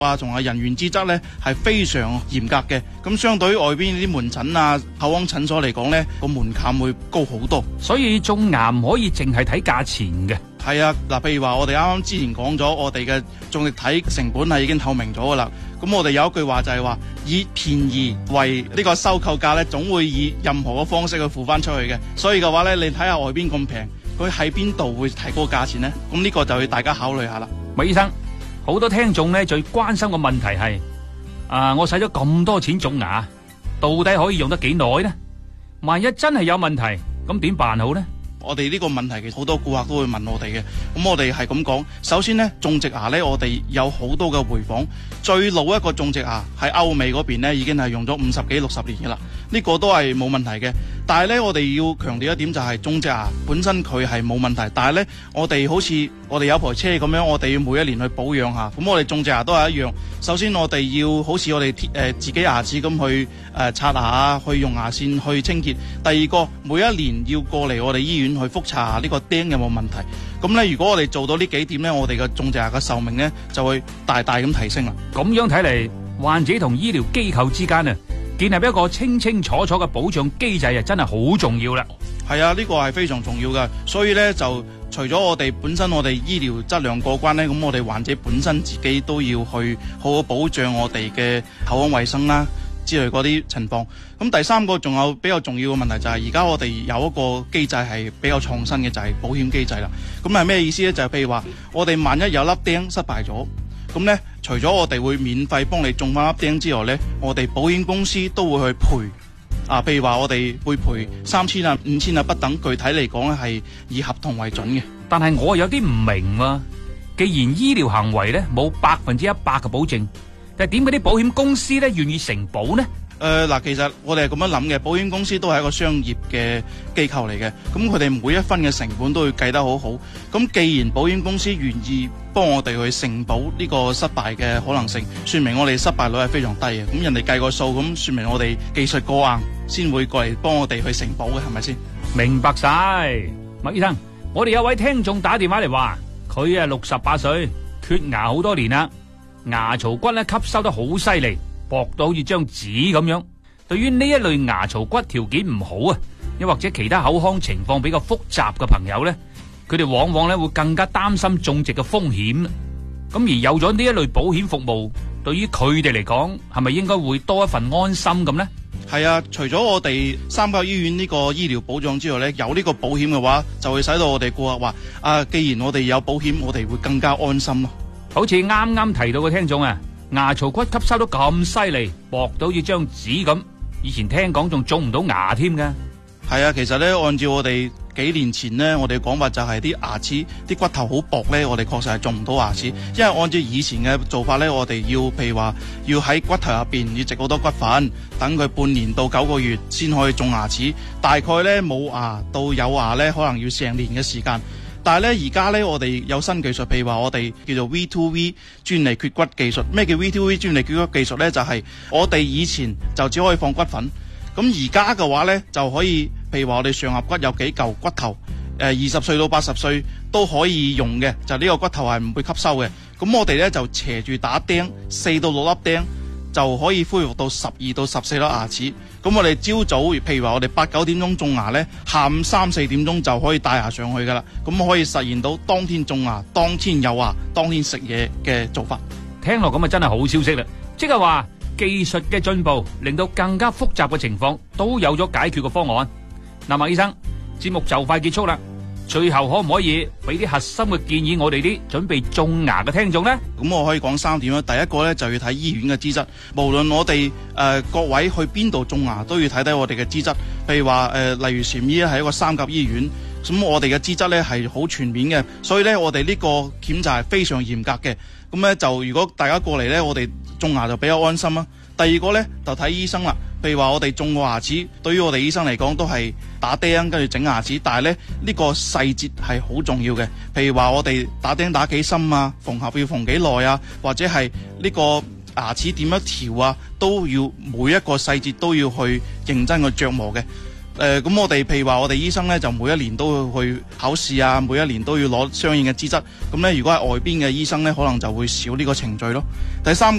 啊，同埋人員資質咧係非常嚴格嘅。咁相對於外邊啲門診啊、口腔診所嚟講咧，個門檻會高好多。 所以種牙唔可以淨係睇價錢嘅。 係啊，嗱，譬如話我哋啱啱之前講咗，我哋嘅種植體成本係已經透明咗噶啦。咁我哋有一句話就係話，以便宜為呢個收購價咧，總會以任何嘅方式去付翻出去嘅。所以嘅話咧，你睇下外邊咁平，佢喺邊度會提高價錢咧？咁呢個就要大家考慮下啦。 麥醫生。好多聽眾咧最關心嘅問題係，我使咗咁多錢種牙，到底可以用得幾耐呢？萬一真係有問題，咁點辦好呢？ 我哋呢個問題其實好多顧客都會問我哋嘅，咁我哋係咁講。首先呢，種植牙呢，我哋有好多嘅回訪，最老一個種植牙喺歐美嗰邊呢已經係用咗50幾60年嘅啦，呢個都係冇問題嘅。但係呢，我哋要強調一點就係種植牙本身佢係冇問題，但係呢，我哋好似我哋有台車咁樣，我哋要每一年去保養下。咁我哋種植牙都係一樣。首先我哋要好似我哋自己牙齒咁去刷牙，去用牙線去清潔。第二個，每一年要過嚟我哋醫院去複查下呢個釘有冇問題。咁咧，如果我哋做到呢幾點咧，我哋嘅種植牙嘅壽命咧就會大大咁提升啦。 咁樣睇嚟，患者同醫療機構之間啊，建立一個清清楚楚嘅保障機制啊，真係好重要啦。 係啊，呢個係非常重要嘅。所以咧，就除咗我哋本身我哋醫療質量過關咧，咁我哋患者本身自己都要去好好保障我哋嘅口腔衛生啦之類嗰啲情況。咁第三個仲有比較重要嘅問題就係，而家我哋有一個機制係比較創新嘅，就係保險機制啦。咁係咩意思咧？就係譬如話，我哋萬一有粒釘失敗咗，咁咧除咗我哋會免費幫你種翻粒釘之外咧，我哋保險公司都會去賠。譬如話我哋會賠3000啊、5000啊不等，具體嚟講咧係以合同為準嘅。 但係我有啲唔明喎，既然醫療行為咧冇100%嘅保證，但係點解啲保險公司咧願意承保呢？ 其實我哋係咁樣諗嘅，保險公司都係一個商業嘅機構嚟嘅，咁佢哋每一分嘅成本都會計得好好。咁既然保險公司願意幫我哋去承保呢個失敗嘅可能性，說明我哋失敗率係非常低嘅。咁人哋計個數，咁說明我哋技術過硬，先會過嚟幫我哋去承保嘅，係咪先？ 明白晒，麥醫生。我哋有位聽眾打電話嚟話，佢啊68歲，缺牙好多年啦，牙槽骨咧吸收得好犀利，薄到好似張紙咁樣。對於呢一類牙槽骨條件唔好啊，又或者其他口腔情況比較複雜嘅朋友咧，佢哋往往咧會更加擔心種植嘅風險。咁而有咗呢一類保險服務，對於佢哋嚟講，係咪應該會多一份安心咁呢？ 係啊，除咗我哋三甲醫院呢個醫療保障之外咧，有呢個保險嘅話，就會使到我哋顧客話既然我哋有保險，我哋會更加安心咯。 好似啱啱提到嘅聽眾啊，牙槽骨吸收到咁犀利，薄到好似張紙咁，以前聽講仲種唔到牙添㗎。 係啊，其實咧，按照我哋幾年前咧，我哋講法就係啲牙齒啲骨頭好薄咧，我哋確實係種唔到牙齒。因為按照以前嘅做法咧，我哋要譬如話要喺骨頭入邊要植好多骨粉，等佢半年到9個月先可以種牙齒。大概咧冇牙到有牙咧，可能要成年嘅時間。但係咧而家咧，我哋有新技術，譬如話我哋叫做 V2V 專利缺骨技術。咩叫 V2V 專利缺骨技術咧？就係我哋以前就只可以放骨粉。咁而家嘅話咧，就可以，譬如話我哋上頜骨有幾嚿骨頭，20歲到80歲都可以用嘅，就呢個骨頭係唔會吸收嘅。咁我哋咧就斜住打釘，4到6粒釘就可以恢復到12到14粒牙齒。咁我哋朝早，譬如話我哋8、9點鐘種牙咧，下午3、4點鐘就可以帶牙上去噶啦。咁可以實現到當天種牙、當天有牙、當天食嘢嘅做法。 聽落咁啊，真係好消息啦！即係話技術嘅進步，令到更加複雜嘅情況都有咗解決嘅方案。嗱，麥醫生，節目就快結束啦，最後可唔可以俾啲核心嘅建議我哋啲準備種牙嘅聽眾呢？ 咁我可以講3點啦。第一個咧就要睇醫院嘅資質，無論我哋各位去邊度種牙都要睇睇我哋嘅資質。譬如話例如禪醫係一個3甲醫院，咁我哋嘅資質咧係好全面嘅，所以咧我哋呢個檢查係非常嚴格嘅。咁咧就如果大家過嚟咧，我哋種牙就比較安心啦。第二個咧就睇醫生啦。譬如話我哋種個牙齒，對於我哋醫生嚟講都係打釘跟住整牙齒，但係咧呢個細節係好重要嘅。譬如話我哋打釘打幾深啊，縫合要縫幾耐啊，或者係呢個牙齒點樣調啊，都要每一個細節都要去認真去琢磨嘅。 咁我哋譬如話我哋醫生咧就每一年都會去考試啊，每一年都要攞相應嘅資質。咁咧如果係外邊嘅醫生咧，可能就會少呢個程序咯。第三